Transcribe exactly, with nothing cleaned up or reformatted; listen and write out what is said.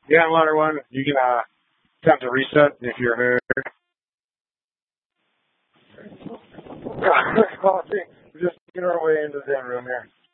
Yeah, Ladder One, you can uh, attempt to reset if you're here. Coffee. We're just making our way into the room here.